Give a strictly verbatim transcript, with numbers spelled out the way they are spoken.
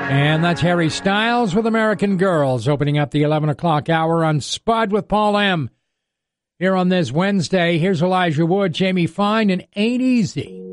And that's Harry Styles with American Girls, opening up the eleven o'clock hour on Spud with Paul M. Here on this Wednesday, here's Elijah Wood, Jamie Fine, and Ain't Easy.